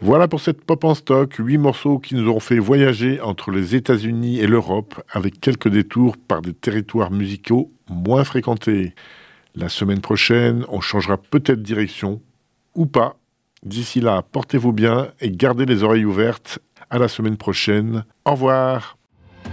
Voilà pour cette pop en stock, 8 morceaux qui nous ont fait voyager entre les États-Unis et l'Europe avec quelques détours par des territoires musicaux moins fréquentés. La semaine prochaine, on changera peut-être de direction ou pas. D'ici là, portez-vous bien et gardez les oreilles ouvertes. À la semaine prochaine. Au revoir.